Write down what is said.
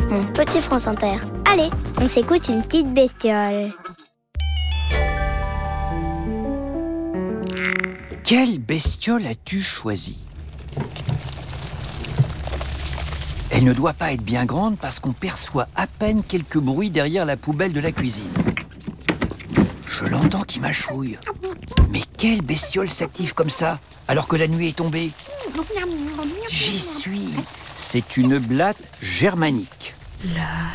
Petit France Inter. Allez, on s'écoute une petite bestiole. Quelle bestiole as-tu choisie? Elle ne doit pas être bien grande parce qu'on perçoit à peine quelques bruits derrière la poubelle de la cuisine. Je l'entends qui mâchouille. Mais quelle bestiole s'active comme ça alors que la nuit est tombée? J'y suis. C'est une blatte germanique. La